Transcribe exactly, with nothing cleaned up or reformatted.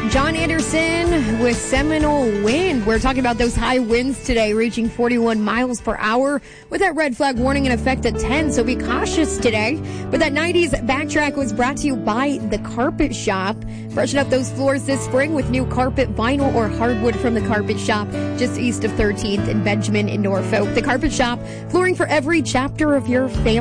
John Anderson with Seminole Wind. We're talking about those high winds today, reaching forty-one miles per hour with that red flag warning in effect at ten, so be cautious today. But that nineties backtrack was brought to you by The Carpet Shop. Freshen up those floors this spring with new carpet, vinyl, or hardwood from The Carpet Shop, just east of thirteenth in Benjamin in Norfolk. The Carpet Shop, flooring for every chapter of your family.